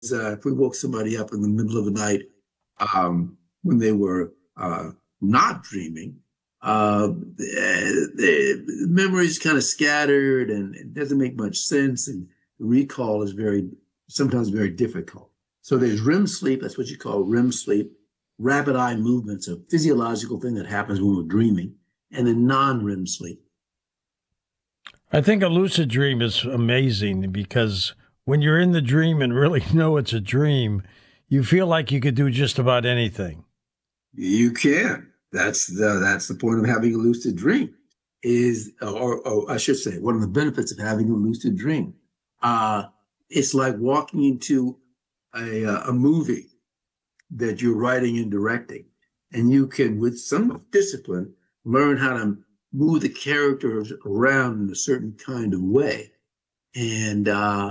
if we woke somebody up in the middle of the night when they were not dreaming, the memories kind of scattered and it doesn't make much sense. And recall is sometimes very difficult. So there's REM sleep. That's what you call REM sleep. Rapid eye movements, a physiological thing that happens when we're dreaming, and then non-REM sleep. I think a lucid dream is amazing because when you're in the dream and really know it's a dream, you feel like you could do just about anything. You can. That's the point of having a lucid dream. Or I should say, one of the benefits of having a lucid dream. It's like walking into a movie that you're writing and directing, and you can, with some discipline, learn how to move the characters around in a certain kind of way, and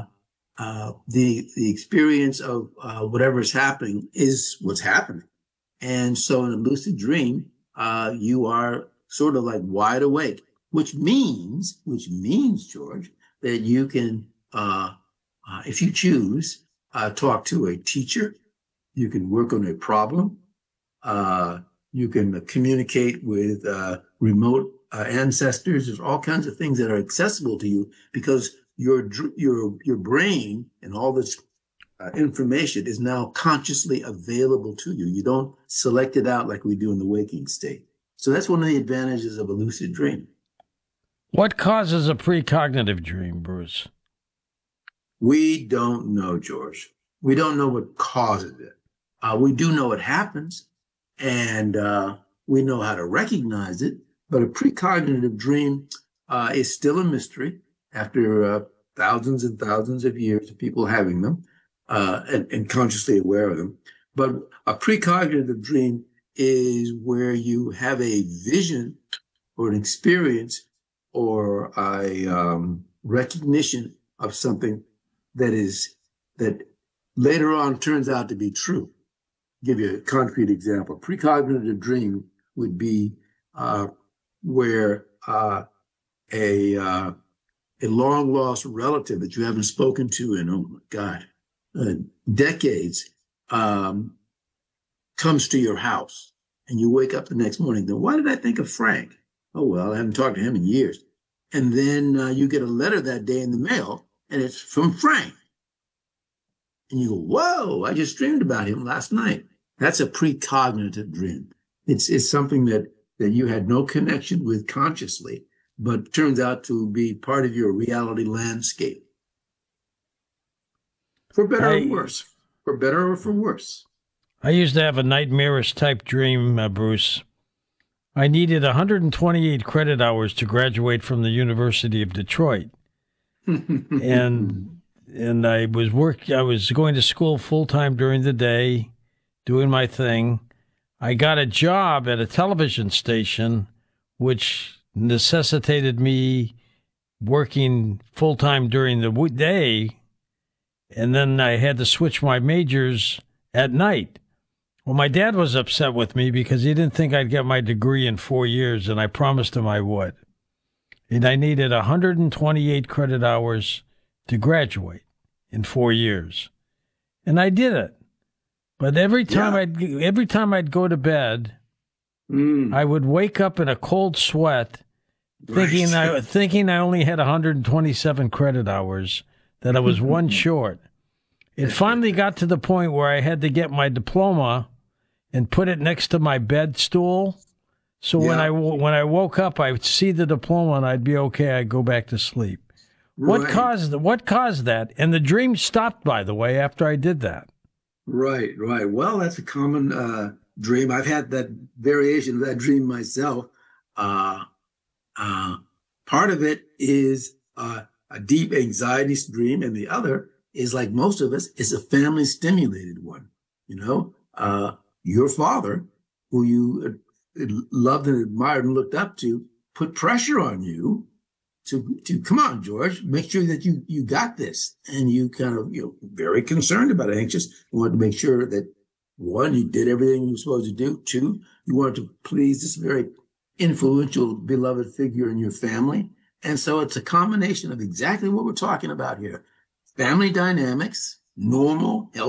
the experience of whatever is happening is what's happening. And so, in a lucid dream, you are sort of like wide awake, which means, George, that you can, if you choose, talk to a teacher. You can work on a problem. You can communicate with remote ancestors. There's all kinds of things that are accessible to you because your brain and all this information is now consciously available to you. You don't select it out like we do in the waking state. So that's one of the advantages of a lucid dream. What causes a precognitive dream, Bruce? We don't know, George. We don't know what causes it. We do know it happens, and we know how to recognize it. But a precognitive dream is still a mystery after thousands and thousands of years of people having them and consciously aware of them. But a precognitive dream is where you have a vision or an experience or a recognition of something that later on turns out to be true. I'll give you a concrete example. Precognitive dream would be where a long lost relative that you haven't spoken to in, oh my God, decades, comes to your house, and you wake up the next morning. Then why did I think of Frank? Oh, well, I haven't talked to him in years. And then you get a letter that day in the mail, and it's from Frank. And you go, whoa, I just dreamed about him last night. That's a precognitive dream. It's something that you had no connection with consciously, but turns out to be part of your reality landscape. For better or worse. For better or for worse. I used to have a nightmarish type dream, Bruce. I needed 128 credit hours to graduate from the University of Detroit. and I was going to school full time during the day, doing my thing. I got a job at a television station, which necessitated me working full time during the day, and then I had to switch my majors at night. Well, my dad was upset with me because he didn't think I'd get my degree in 4 years, and I promised him I would. And I needed 128 credit hours to graduate in 4 years. And I did it. But every time I'd go to bed, I would wake up in a cold sweat, thinking I only had 127 credit hours, that I was one short. It finally got to the point where I had to get my diploma and put it next to my bed stool. So when I woke up, I would see the diploma and I'd be okay. I'd go back to sleep. What caused that? And the dream stopped, by the way, after I did that. Right. Well, that's a common dream. I've had that variation of that dream myself. Part of it is a deep anxiety dream, and the other is, like most of us, is a family stimulated one. Your father, who you loved and admired and looked up to, put pressure on you to come on, George, make sure that you got this. And you kind of, very concerned about it, anxious. You wanted to make sure that, one, you did everything you were supposed to do. Two, you wanted to please this very influential, beloved figure in your family. And so it's a combination of exactly what we're talking about here. Family dynamics, normal,